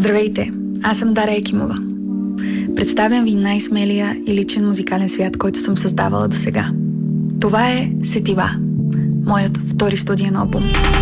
Здравейте, аз съм Даря Екимова. Представям ви най-смелия и личен музикален свят, който съм създавала досега. Това е Сетива, моят втори студиен албум.